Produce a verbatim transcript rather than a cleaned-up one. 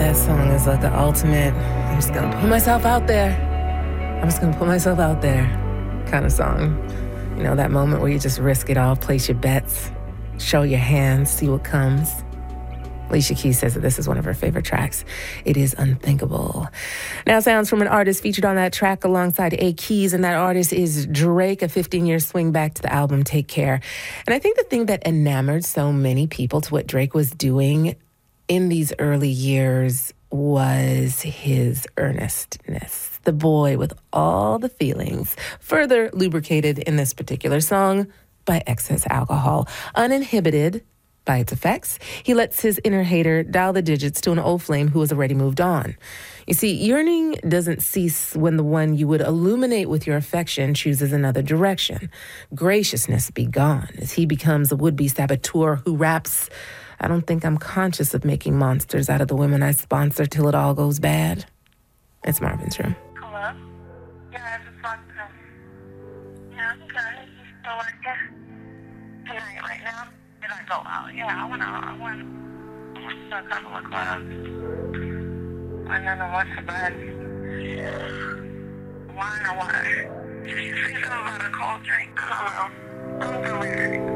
That song is like the ultimate, I'm just gonna put myself out there. I'm just gonna put myself out there kind of song. You know, that moment where you just risk it all, place your bets, show your hands, see what comes. Alicia Keys says that this is one of her favorite tracks. It is unthinkable. Now sounds from an artist featured on that track alongside A. Keys, and that artist is Drake, a fifteen-year swing back to the album Take Care. And I think the thing that enamored so many people to what Drake was doing in these early years was his earnestness. The boy with all the feelings, further lubricated in this particular song by excess alcohol. Uninhibited by its effects, he lets his inner hater dial the digits to an old flame who has already moved on. You see, yearning doesn't cease when the one you would illuminate with your affection chooses another direction. Graciousness be gone as he becomes a would-be saboteur who raps, I don't think I'm conscious of making monsters out of the women I sponsor till it all goes bad. It's Marvin's Room. Hello? Yeah, I just walked in. Yeah, I'm good. You still working? Tonight, right now? Did I go out? Yeah, I went out. I went, I went to a couple of clubs. And then I went to bed. Wine or what? Did you say something about a cold drink? I don't know. I'm delirious.